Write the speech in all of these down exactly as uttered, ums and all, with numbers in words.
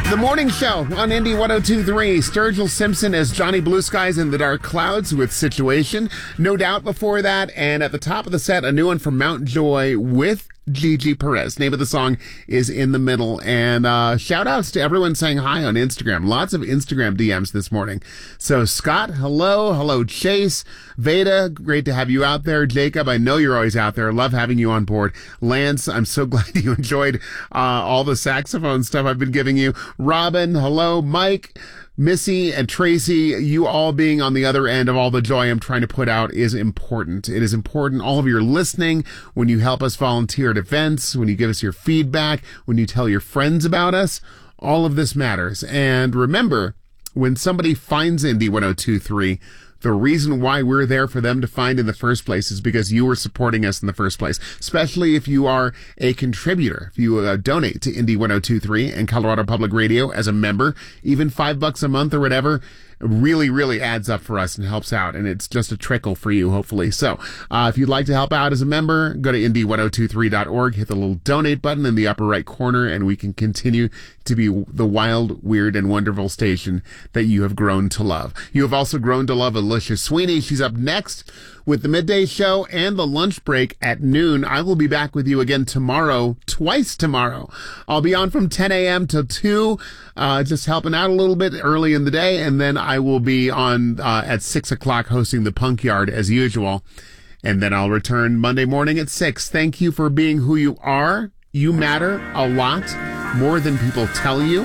The morning show on Indy one oh two point three. Sturgill Simpson as Johnny Blue Skies in the Dark Clouds with Situation. No Doubt before that. And at the top of the set, a new one from Mount Joy with Gigi Perez. Name of the song is In the Middle. And uh, shout outs to everyone saying hi on Instagram. Lots of Instagram D Ms this morning. So Scott, hello. Hello, Chase. Veda, great to have you out there. Jacob, I know you're always out there. Love having you on board. Lance, I'm so glad you enjoyed uh, all the saxophone stuff I've been giving you. Robin, hello. Mike, Missy, and Tracy, you all being on the other end of all the joy I'm trying to put out is important. It is important. All of your listening, when you help us volunteer at events, when you give us your feedback, when you tell your friends about us, all of this matters. And remember, when somebody finds Indy one oh two point three, the reason why we're there for them to find in the first place is because you were supporting us in the first place, especially if you are a contributor. If you uh, donate to Indy one oh two point three and Colorado Public Radio as a member, even five bucks a month or whatever, really, really adds up for us and helps out. And it's just a trickle for you, hopefully. So uh, if you'd like to help out as a member, go to indy ten twenty-three dot org, hit the little donate button in the upper right corner, and we can continue to be the wild, weird, and wonderful station that you have grown to love. You have also grown to love Alicia Sweeney. She's up next with the midday show and the lunch break at noon. I will be back with you again tomorrow, twice tomorrow. I'll be on from ten a.m. till two, uh, just helping out a little bit early in the day, and then I will be on uh, at six o'clock hosting the Punk Yard as usual, and then I'll return Monday morning at six. Thank you for being who you are. You matter a lot, more than people tell you.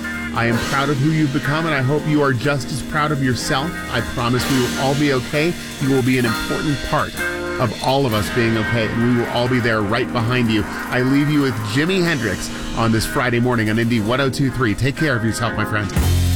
I am proud of who you've become, and I hope you are just as proud of yourself. I promise we will all be okay. You will be an important part of all of us being okay, and we will all be there right behind you. I leave you with Jimi Hendrix on this Friday morning on Indy one oh two point three. Take care of yourself, my friend.